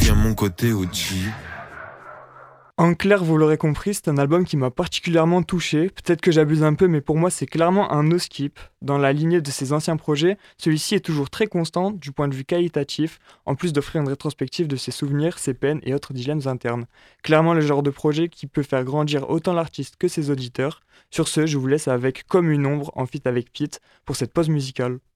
à mon côté OG. En clair, vous l'aurez compris, c'est un album qui m'a particulièrement touché. Peut-être que j'abuse un peu, mais pour moi, c'est clairement un no-skip. Dans la lignée de ses anciens projets, celui-ci est toujours très constant du point de vue qualitatif, en plus d'offrir une rétrospective de ses souvenirs, ses peines et autres dilemmes internes. Clairement, le genre de projet qui peut faire grandir autant l'artiste que ses auditeurs. Sur ce, je vous laisse avec Comme une ombre en feat avec Pete pour cette pause musicale.